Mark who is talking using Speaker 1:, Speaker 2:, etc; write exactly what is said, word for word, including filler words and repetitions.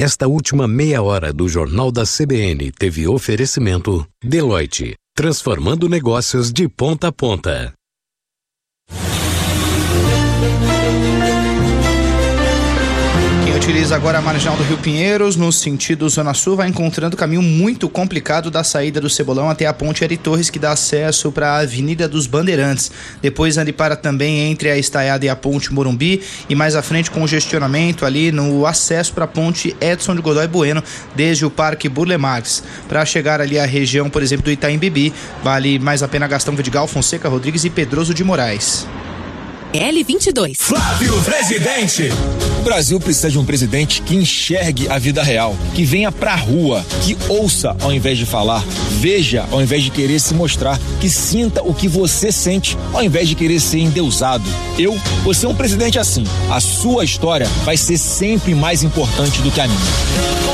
Speaker 1: Esta última meia hora do Jornal da C B N teve oferecimento Deloitte, transformando negócios de ponta a ponta.
Speaker 2: Quem utiliza agora a marginal do Rio Pinheiros, no sentido Zona Sul, vai encontrando caminho muito complicado da saída do Cebolão até a ponte Eri Torres, que dá acesso para a Avenida dos Bandeirantes. Depois ande para também entre a Estaiada e a ponte Morumbi, e mais à frente congestionamento ali no acesso para a ponte Edson de Godoy Bueno, desde o Parque Burle Marx. Para chegar ali à região, por exemplo, do Itaim Bibi, vale mais a pena Gastão Vidigal, Fonseca Rodrigues e Pedroso de Moraes.
Speaker 3: L vinte e dois.
Speaker 4: Flávio Presidente.
Speaker 5: O Brasil precisa de um presidente que enxergue a vida real, que venha pra rua, que ouça ao invés de falar, veja ao invés de querer se mostrar, que sinta o que você sente ao invés de querer ser endeusado. Eu vou ser um presidente assim. A sua história vai ser sempre mais importante do que a minha.